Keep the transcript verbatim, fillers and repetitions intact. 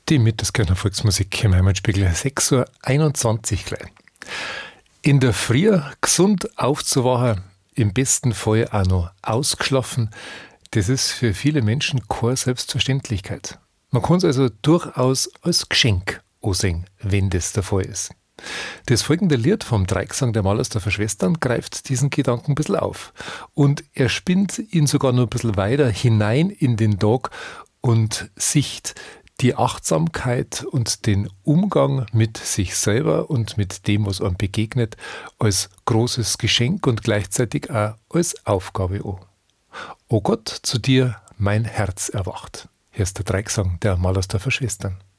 Die Mittagskirchner Volksmusik im Heimatspiegel, sechs Uhr einundzwanzig gleich. In der Früh gesund aufzuwachen, im besten Fall auch noch ausgeschlafen, das ist für viele Menschen keine Selbstverständlichkeit. Man kann es also durchaus als Geschenk ansehen, wenn das der Fall ist. Das folgende Lied vom Dreigesang der Malersdorfer Schwestern greift diesen Gedanken ein bisschen auf. Und er spinnt ihn sogar noch ein bisschen weiter hinein in den Tag und sicht die Achtsamkeit und den Umgang mit sich selber und mit dem, was einem begegnet, als großes Geschenk und gleichzeitig auch als Aufgabe an. O Gott, zu dir mein Herz erwacht. Hier ist der Dreigesang der Malersdorfer Schwestern.